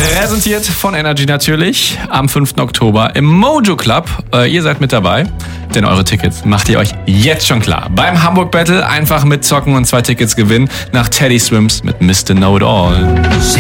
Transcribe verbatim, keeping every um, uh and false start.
Präsentiert von Energy natürlich am fünften Oktober im Mojo Club. Äh, ihr seid mit dabei, denn eure Tickets macht ihr euch jetzt schon klar. Beim Hamburg Battle einfach mitzocken und zwei Tickets gewinnen nach Teddy Swims mit Mister Know It All.